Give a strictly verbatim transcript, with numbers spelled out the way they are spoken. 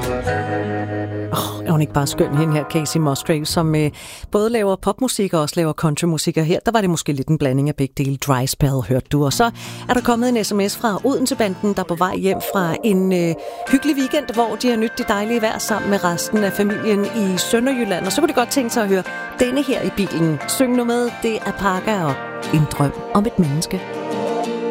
Oh, er hun ikke bare skøn, hende her, Kacey Musgrave, som øh, både laver popmusik og også laver countrymusik, og her der var det måske lidt en blanding af begge dele. Dry Spell, hørte du. Og så er der kommet en sms fra Odense-banden, der er på vej hjem fra en øh, hyggelig weekend, hvor de har nydt det dejlige vejr sammen med resten af familien i Sønderjylland. Og så kunne de godt tænke sig at høre denne her i bilen. Syng nu med, det er Parker og En drøm om et menneske.